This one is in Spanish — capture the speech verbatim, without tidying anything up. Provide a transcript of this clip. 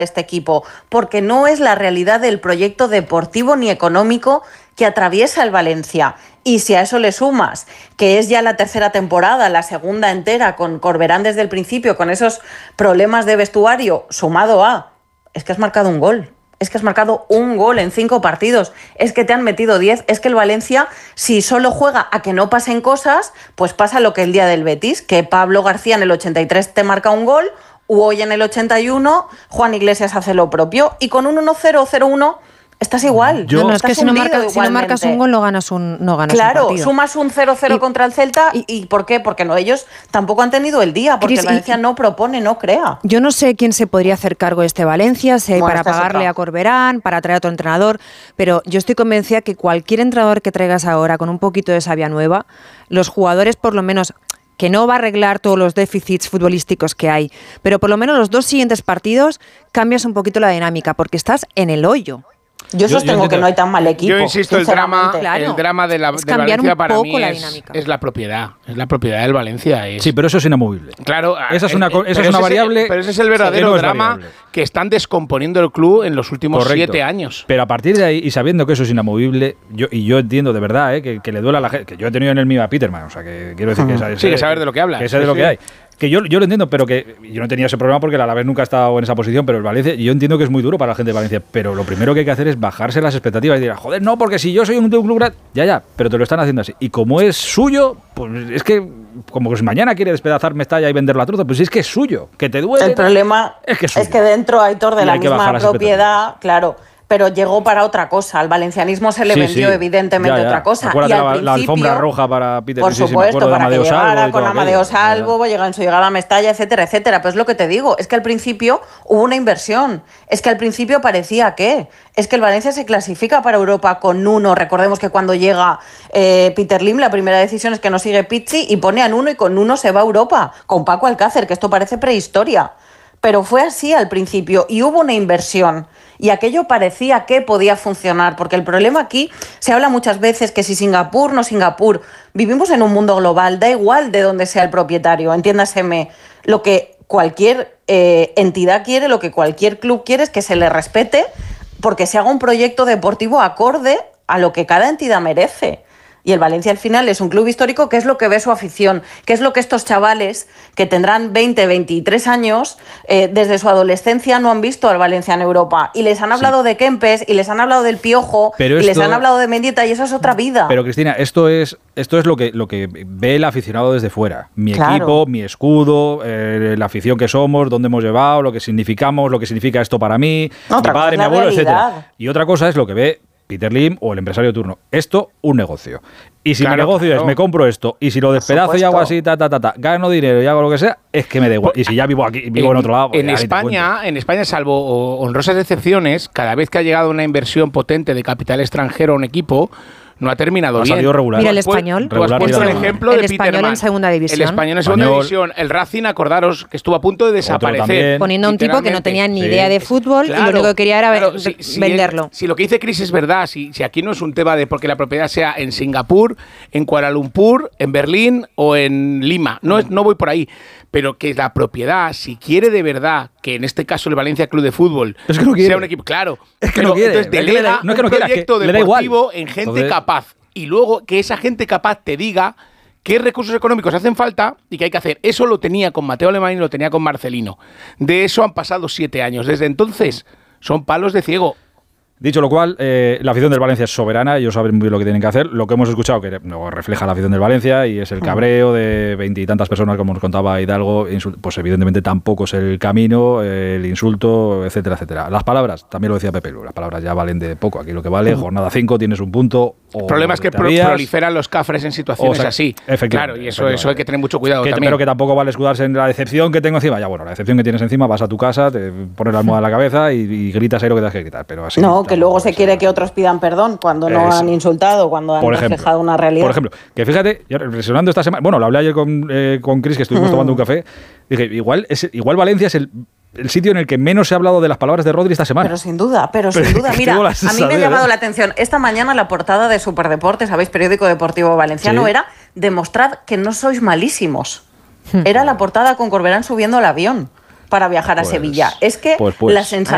este equipo, porque no es la realidad del proyecto deportivo ni económico que atraviesa el Valencia. Y si a eso le sumas que es ya la tercera temporada, la segunda entera, con Corberán desde el principio, con esos problemas de vestuario, sumado a, es que has marcado un gol. Es que has marcado un gol en cinco partidos, es que te han metido diez, es que el Valencia, si solo juega a que no pasen cosas, pues pasa lo que el día del Betis, que Pablo García en el ochenta y tres te marca un gol, u hoy en el ochenta y uno Juan Iglesias hace lo propio, y con un uno cero, cero uno estás igual. Yo, no, no, es que si no, marca, si no marcas un gol no ganas un, no ganas claro, un partido. Sumas un cero cero contra el Celta, y, y ¿por qué? Porque no, ellos tampoco han tenido el día, porque Cris, el Valencia y, no propone, no crea. Yo no sé quién se podría hacer cargo de este Valencia, si bueno, para pagarle a Corberán, para traer a otro entrenador, pero yo estoy convencida que cualquier entrenador que traigas ahora con un poquito de savia nueva, los jugadores por lo menos, que no va a arreglar todos los déficits futbolísticos que hay, pero por lo menos los dos siguientes partidos cambias un poquito la dinámica, porque estás en el hoyo. Yo sostengo yo que no hay tan mal equipo. Yo insisto, el drama, claro, el drama de la es de Valencia para mí la es, es la propiedad, es la propiedad del Valencia. Es, sí, pero eso es inamovible. Claro, esa es una, eh, esa es una variable. Es, pero ese es el verdadero no es drama variable. Que están descomponiendo el club en los últimos Correcto. siete años. Pero a partir de ahí, y sabiendo que eso es inamovible, yo, y yo entiendo de verdad eh, que, que le duela a la gente, que yo he tenido en el mío a Peterman, o sea, que quiero decir que... Uh-huh. Sí, que saber de lo que habla. Que sé de sí, lo sí. que hay. Que yo, yo lo entiendo, pero que yo no tenía ese problema porque el Alavés nunca ha estado en esa posición, pero el Valencia, yo entiendo que es muy duro para la gente de Valencia, pero lo primero que hay que hacer es bajarse las expectativas y decir, joder, no, porque si yo soy un club grande, ya, ya, pero te lo están haciendo así. Y como es suyo, pues es que, como que mañana quiere despedazar Mestalla y venderla a trozo, pues es que es suyo, que te duele. El problema es que, es, es que dentro, Aitor, de y la misma propiedad, claro, pero llegó para otra cosa. Al valencianismo se le sí, vendió sí. evidentemente ya, ya. otra cosa. Acuérdate y al la, principio, la alfombra roja para Peter. Por sí, supuesto, sí, para que llegara con Amadeo Salvo, Salvo, llega en su llegada a Mestalla, etcétera, etcétera. Pues es lo que te digo, es que al principio hubo una inversión. Es que al principio parecía que... Es que el Valencia se clasifica para Europa con uno. Recordemos que cuando llega eh, Peter Lim, la primera decisión es que no sigue Pizzi y pone a Nuno y con Nuno se va a Europa. Con Paco Alcácer, que esto parece prehistoria. Pero fue así al principio y hubo una inversión y aquello parecía que podía funcionar, porque el problema aquí, se habla muchas veces que si Singapur, no Singapur, vivimos en un mundo global, da igual de dónde sea el propietario, entiéndaseme, lo que cualquier eh, entidad quiere, lo que cualquier club quiere es que se le respete porque se haga un proyecto deportivo acorde a lo que cada entidad merece. Y el Valencia al final es un club histórico, que es lo que ve su afición, que es lo que estos chavales que tendrán veinte, veintitrés años, eh, desde su adolescencia no han visto al Valencia en Europa. Y les han hablado sí. de Kempes, y les han hablado del Piojo, pero y esto, les han hablado de Mendieta, y eso es otra vida. Pero Cristina, esto es esto es lo que, lo que ve el aficionado desde fuera. Mi claro. equipo, mi escudo, eh, la afición que somos, dónde hemos llevado, lo que significamos, lo que significa esto para mí, otra mi padre, mi abuelo, etcétera. Y otra cosa es lo que ve Peter Lim o el empresario de turno. Esto, un negocio. Y si claro, mi negocio claro. es, me compro esto, y si lo despedazo y hago así, ta, ta, ta, ta, gano dinero y hago lo que sea, es que me da igual. Y si ya vivo aquí, vivo en, en otro lado... Pues en España, en España, salvo honrosas excepciones, cada vez que ha llegado una inversión potente de capital extranjero a un equipo, no ha terminado ha bien. salido regular. Mira el español. Tú has puesto el ejemplo el de español Peterman. en segunda división. El español en segunda español. división. El Racing, acordaros, que estuvo a punto de desaparecer. Poniendo a un tipo que no tenía ni sí. idea de fútbol claro, y lo único que quería era claro, si, si venderlo. El, si lo que dice Cris es verdad, si, si aquí no es un tema de porque la propiedad sea en Singapur, en Kuala Lumpur, en Berlín o en Lima. No, es, no voy por ahí. Pero que la propiedad, si quiere de verdad, que en este caso el Valencia Club de Fútbol es que no sea un equipo, claro, es que no quiere. Entonces delega no es que no un quiera, proyecto que deportivo en gente entonces, capaz. Y luego que esa gente capaz te diga qué recursos económicos hacen falta y qué hay que hacer. Eso lo tenía con Mateo Alemán y lo tenía con Marcelino. De eso han pasado siete años. Desde entonces son palos de ciego. Dicho lo cual, eh, la afición del Valencia es soberana, ellos saben muy bien lo que tienen que hacer. Lo que hemos escuchado, que no refleja la afición del Valencia, y es el cabreo de veintitantas personas, como nos contaba Hidalgo, pues evidentemente tampoco es el camino, el insulto, etcétera, etcétera. Las palabras, también lo decía Pepe Lu, las palabras ya valen de poco. Aquí lo que vale, jornada cinco, tienes un punto. El problema es que pro proliferan los cafres en situaciones o sea, así. Claro, y eso, eso hay que tener mucho cuidado que, también. Pero que tampoco vale escudarse en la decepción que tengo encima. Ya bueno, la decepción que tienes encima, vas a tu casa, te pones la almohada en la cabeza y, y gritas ahí lo que tengas que gritar. Pero así, no, que luego se quiere que otros pidan perdón cuando no es, han insultado, cuando han ejemplo, reflejado una realidad. Por ejemplo, que fíjate, yo reflexionando esta semana, bueno, lo hablé ayer con, eh, con Cris, que estuvimos mm. tomando un café, dije, igual, es, igual Valencia es el, el sitio en el que menos se ha hablado de las palabras de Rodri esta semana. Pero sin duda, pero, pero sin duda. Mira, a mí me ha llamado la atención, esta mañana la portada de Superdeporte, ¿sabéis? Periódico deportivo valenciano, sí. era demostrad que no sois malísimos. Era la portada con Corberán subiendo al avión para viajar a pues, Sevilla. Es que pues, pues. la sensación